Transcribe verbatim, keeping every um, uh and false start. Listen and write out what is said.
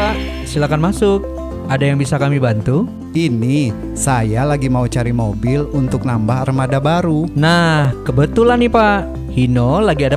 Pak, silakan masuk. Ada yang bisa kami bantu? Ini, saya lagi mau cari mobil untuk nambah armada baru. Nah, kebetulan nih Pak, Hino lagi ada